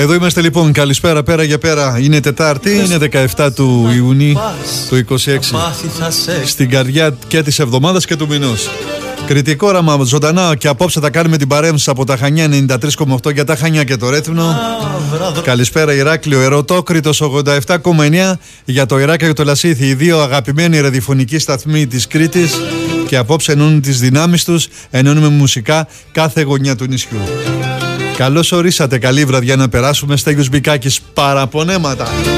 Εδώ είμαστε λοιπόν, καλησπέρα πέρα για πέρα. Είναι Τετάρτη, είναι 17 του Ιουνίου του 26. Στην καρδιά και της εβδομάδας και του μηνός. Κριτικό όραμα ζωντανά και απόψε θα κάνουμε την παρέμβαση από τα Χανιά 93,8 για τα Χανιά και το Ρέθυμνο. Καλησπέρα Ηράκλειο, Ερωτόκριτος 87,9 για το Ηράκλειο και το Λασίθι, οι δύο αγαπημένοι ραδιοφωνικοί σταθμοί της Κρήτης. Και απόψε ενώνουν τις δυνάμεις τους, ενώνουμε μουσικά κάθε γωνιά του νησιού. Καλώς ορίσατε, καλή βραδιά να περάσουμε. Στέγιος Μπικάκης, παραπονέματα.